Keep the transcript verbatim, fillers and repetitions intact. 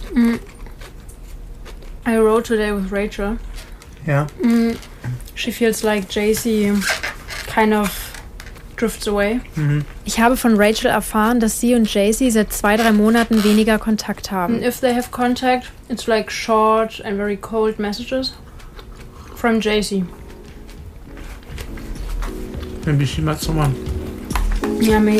Mm. I wrote today with Rachel. Ja. Mm. She feels like J C kind of drifts away. Mhm. Ich habe von Rachel erfahren, dass sie und J C seit zwei, drei Monaten weniger Kontakt haben. And if they have contact, it's like short and very cold messages from J C. Maybe she met someone. Yeah, maybe.